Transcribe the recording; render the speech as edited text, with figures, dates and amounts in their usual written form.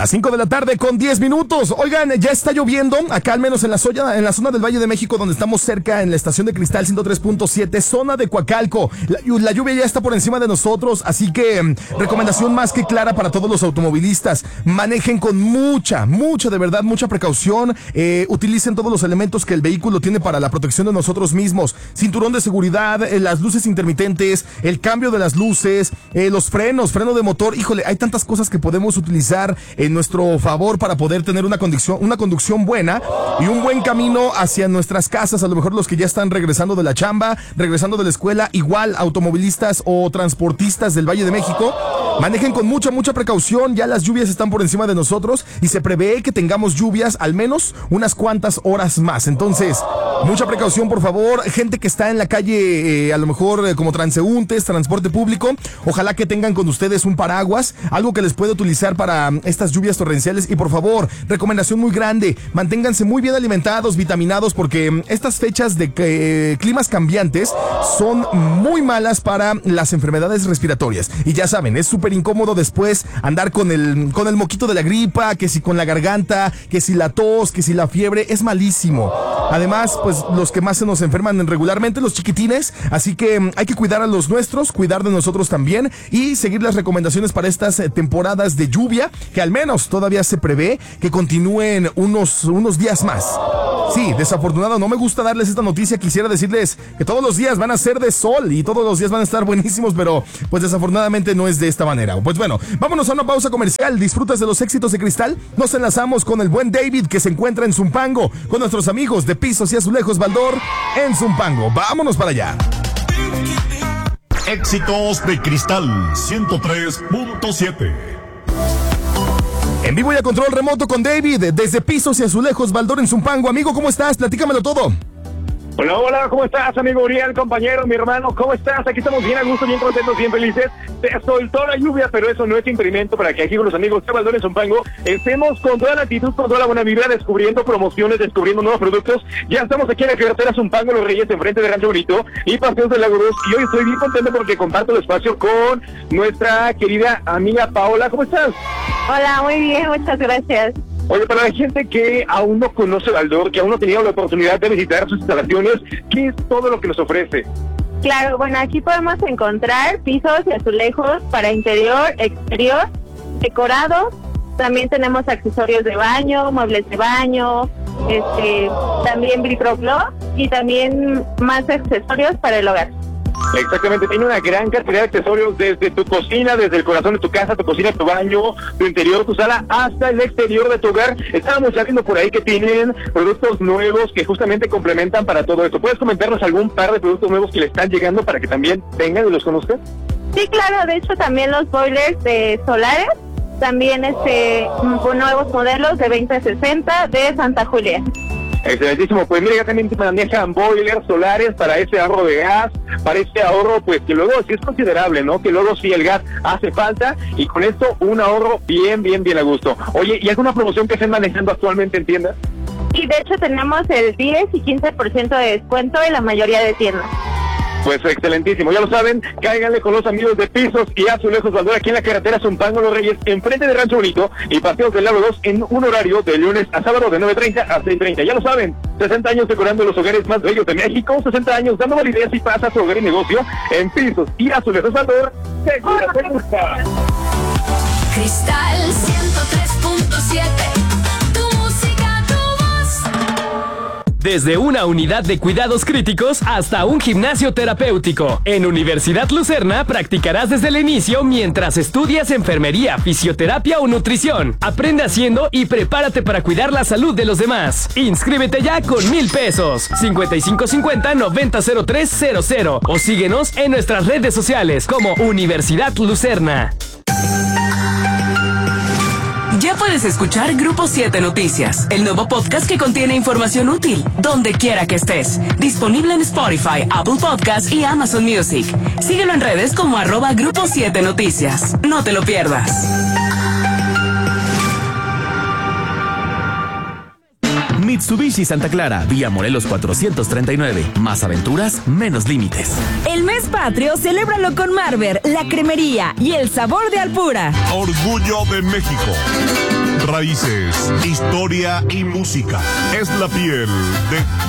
A 5 de la tarde con 10 minutos. Oigan, ya está lloviendo, acá al menos en la zona del Valle de México, donde estamos cerca en la estación de Cristal 103.7, zona de Coacalco. La lluvia ya está por encima de nosotros, así que recomendación más que clara para todos los automovilistas. Manejen con mucha precaución. Utilicen todos los elementos que el vehículo tiene para la protección de nosotros mismos. Cinturón de seguridad, las luces intermitentes, el cambio de las luces, los freno de motor. Híjole, hay tantas cosas que podemos utilizar en nuestro favor para poder tener una conducción buena y un buen camino hacia nuestras casas. A lo mejor los que ya están regresando de la chamba, regresando de la escuela, igual automovilistas o transportistas del Valle de México, manejen con mucha precaución. Ya las lluvias están por encima de nosotros y se prevé que tengamos lluvias al menos unas cuantas horas más. Entonces, mucha precaución, por favor. Gente que está en la calle, a lo mejor como transeúntes, transporte público, ojalá que tengan con ustedes un paraguas, algo que les pueda utilizar para estas lluvias torrenciales. Y por favor, recomendación muy grande, manténganse muy bien alimentados, vitaminados, porque estas fechas de climas cambiantes son muy malas para las enfermedades respiratorias. Y ya saben, es súper incómodo después andar con el moquito de la gripa, que si con la garganta, que si la tos, que si la fiebre, es malísimo. Además, pues los que más se nos enferman regularmente, los chiquitines, así que hay que cuidar a los nuestros, cuidar de nosotros también y seguir las recomendaciones para estas temporadas de lluvia, que al menos todavía se prevé que continúen unos días más. Sí, desafortunado, no me gusta darles esta noticia, quisiera decirles que todos los días van a ser de sol y todos los días van a estar buenísimos, pero pues desafortunadamente no es de esta manera. Pues bueno, vámonos a una pausa comercial. ¿Disfrutas de los éxitos de Cristal? Nos enlazamos con el buen David, que se encuentra en Zumpango, con nuestros amigos de Pisos y Azulejos Baldor en Zumpango. Vámonos para allá. Éxitos de Cristal 103.7. En vivo y a control remoto con David, desde Pisos y Azulejos Baldor en Zumpango. Amigo, ¿cómo estás? Platícamelo todo. Hola, ¿cómo estás, amigo Uriel, compañero, mi hermano? ¿Cómo estás? Aquí estamos bien a gusto, bien contentos, bien felices. Se soltó la lluvia, pero eso no es impedimento para que aquí con los amigos de Baldor en Zumpango estemos con toda la actitud, con toda la buena vibra, descubriendo promociones, descubriendo nuevos productos. Ya estamos aquí en la carretera Zumpango, Los Reyes, enfrente de Rancho Bonito y Paseos del Lago 2. Y hoy estoy bien contento porque comparto el espacio con nuestra querida amiga Paola. ¿Cómo estás? Hola, muy bien, muchas gracias. Oye, para la gente que aún no conoce Baldor, que aún no ha tenido la oportunidad de visitar sus instalaciones, ¿qué es todo lo que nos ofrece? Claro, bueno, aquí podemos encontrar pisos y azulejos para interior, exterior, decorados. También tenemos accesorios de baño, muebles de baño, también brickrock y también más accesorios para el hogar. Exactamente, tiene una gran cantidad de accesorios desde tu cocina, desde el corazón de tu casa, tu cocina, tu baño, tu interior, tu sala, hasta el exterior de tu hogar. Estábamos ya viendo por ahí que tienen productos nuevos que justamente complementan para todo esto. ¿Puedes comentarnos algún par de productos nuevos que le están llegando para que también tengan y los conozcan? Sí, claro, de hecho también los boilers solares, también nuevos modelos de 2060 de Santa Julia. Excelentísimo, pues mira, ya también te manejan boilers solares para ese ahorro de gas, para ese ahorro, pues que luego sí es considerable, ¿no? Que luego sí el gas hace falta y con esto un ahorro bien a gusto. Oye, ¿y alguna promoción que estén manejando actualmente en tiendas? Y de hecho tenemos el 10 y 15% de descuento en la mayoría de tiendas. Pues excelentísimo, ya lo saben, cáiganle con los amigos de Pisos y Azulejos Baldor aquí en la carretera Zumpango Los Reyes, enfrente de Rancho Bonito y Paseos del Lago 2 en un horario de lunes a sábado de 9:30 a 6:30. Ya lo saben, 60 años decorando los hogares más bellos de México, 60 años dando validez y paz a su hogar y negocio en Pisos y Azulejos Baldor. ¡Segura te gusta! Cristal 103.7. Desde una unidad de cuidados críticos hasta un gimnasio terapéutico. En Universidad Lucerna practicarás desde el inicio mientras estudias enfermería, fisioterapia o nutrición. Aprende haciendo y prepárate para cuidar la salud de los demás. Inscríbete ya con 1,000 pesos. 5550-900300 o síguenos en nuestras redes sociales como Universidad Lucerna. Ya puedes escuchar Grupo 7 Noticias, el nuevo podcast que contiene información útil, donde quiera que estés. Disponible en Spotify, Apple Podcasts y Amazon Music. Síguelo en redes como @Grupo 7 Noticias. No te lo pierdas. Mitsubishi Santa Clara, vía Morelos 439. Más aventuras, menos límites. El mes patrio, celébralo con Marber, la cremería y el sabor de Alpura. Orgullo de México. raíces, historia y música. Es la piel de